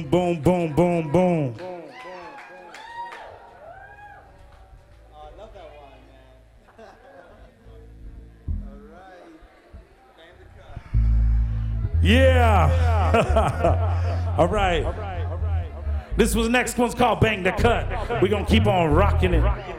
Boom, boom, boom, boom. Yeah. All right. This was next one's called Bang the Cut. We're going to keep on rocking it.